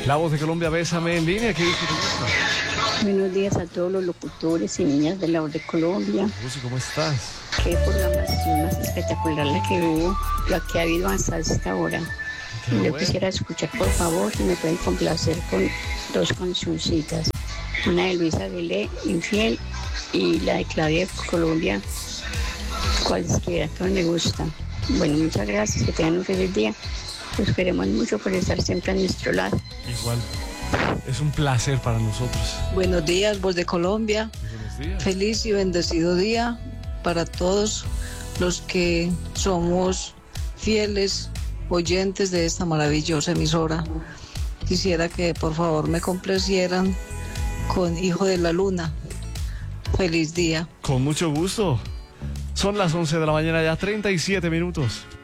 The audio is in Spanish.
La Voz de Colombia, Bésame en línea. ¿Qué dice tu gusta? Buenos días a todos los locutores y niñas de La Voz de Colombia. Lucy, ¿cómo estás? Qué programación más espectacular la que hubo, la que ha habido hasta esta hora. Qué Yo bueno. quisiera escuchar, por favor, si me pueden complacer con dos cancioncitas. Una de Luisa Aguilé, Infiel, y la de Claudia de Colombia, cualquiera, todos me gustan. Bueno, muchas gracias, que tengan un feliz día. Los queremos mucho por estar siempre a nuestro lado. Igual. Es un placer para nosotros. Buenos días, Voz de Colombia. Buenos días. Feliz y bendecido día para todos los que somos fieles oyentes de esta maravillosa emisora. Quisiera que por favor me complacieran con Hijo de la Luna. Feliz día. Con mucho gusto. Son las 11 de la mañana, ya 37 minutos.